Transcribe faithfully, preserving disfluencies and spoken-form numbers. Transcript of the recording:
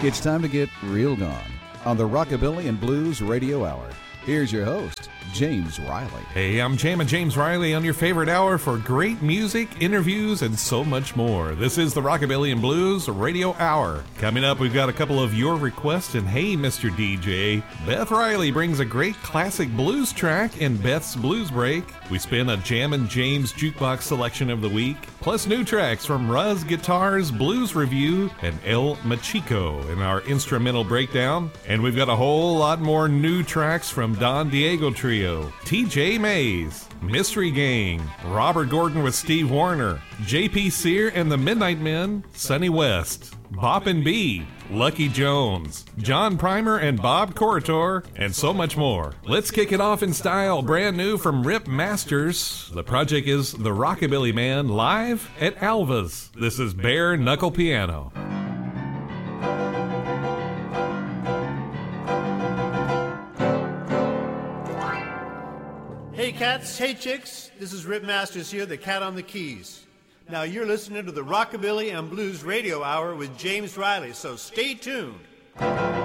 It's time to get real gone on the Rockabilly and Blues Radio Hour. Here's your host, James Riley. Hey, I'm Jammin' James Riley on your favorite hour for great music, interviews, and so much more. This is the Rockabilly and Blues Radio Hour. Coming up, we've got a couple of your requests, and hey, Mister D J, Beth Riley brings a great classic blues track in Beth's Blues Break. We spin a Jammin' James jukebox selection of the week, plus new tracks from Ruz Guitars Blues Review and El Machico in our instrumental breakdown. And we've got a whole lot more new tracks from Don Diego Trio, T J Mays, Mystery Gang, Robert Gordon with Steve Wariner, J P Sear and the Midnight Men, Sonny West, Bop and B, Lucky Jones, John Primer and Bob Corritor, and so much more. Let's kick it off in style, brand new from Rip Masters. The project is The Rockabilly Man live at Alva's. This is Bare Knuckle Piano. Hey cats, hey chicks, this is Rip Masters here, the cat on the keys. Now you're listening to the Rockabilly and Blues Radio Hour with James Riley, so stay tuned.